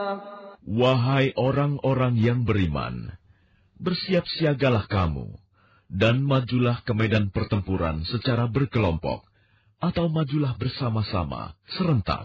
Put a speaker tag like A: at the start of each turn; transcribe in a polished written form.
A: Wahai orang-orang yang beriman, bersiap-siagalah kamu, dan majulah ke medan pertempuran secara berkelompok, atau majulah bersama-sama, serentak.